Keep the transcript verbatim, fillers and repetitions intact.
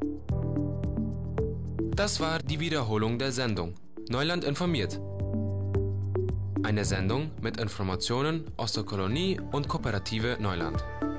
Das war die Wiederholung der Sendung Neuland informiert. Eine Sendung mit Informationen aus der Kolonie und Kooperative Neuland.